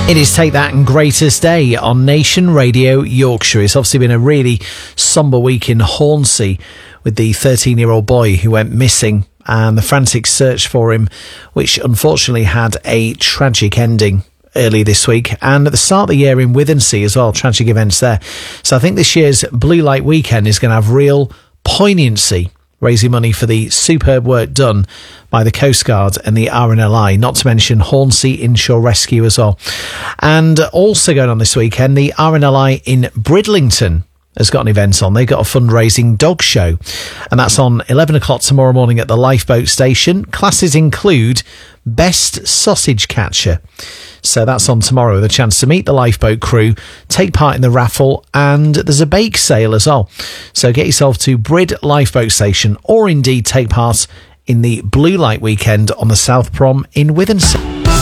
It is Take That and Greatest Day on Nation Radio Yorkshire. It's obviously been a really sombre week in Hornsea with the 13-year-old boy who went missing and the frantic search for him, which unfortunately had a tragic ending early this week. And at the start of the year in Withensea as well, tragic events there. So I think this year's Blue Light Weekend is going to have real poignancy, raising money for the superb work done by the Coast Guard and the RNLI, not to mention Hornsea Inshore Rescue as well. And also going on this weekend, the RNLI in Bridlington has got an event on. They've got a fundraising dog show, and that's on 11 o'clock tomorrow morning at the Lifeboat Station. Classes include Best Sausage Catcher. So that's on tomorrow with a chance to meet the lifeboat crew, take part in the raffle, and there's a bake sale as well. So get yourself to Brid Lifeboat Station or indeed take part in the Blue Light Weekend on the South Prom in Withensea.